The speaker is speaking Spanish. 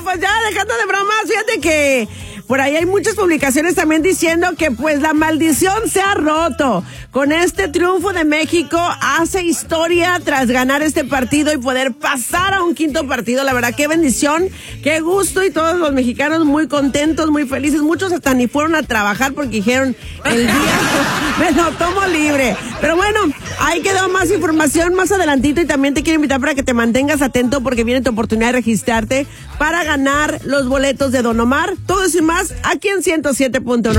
pues ya dejando de bromas, fíjate que por ahí hay muchas publicaciones también diciendo que pues la maldición se ha roto. Con este triunfo de México hace historia tras ganar este partido y poder pasar a un quinto partido. La verdad, qué bendición, qué gusto, y todos los mexicanos muy contentos, muy felices. Muchos hasta ni fueron a trabajar porque dijeron, el día me lo tomo libre. Pero bueno, ahí quedó más información más adelantito, y también te quiero invitar para que te mantengas atento porque viene tu oportunidad de registrarte para ganar los boletos de Don Omar. Todo eso y más aquí en 107.9.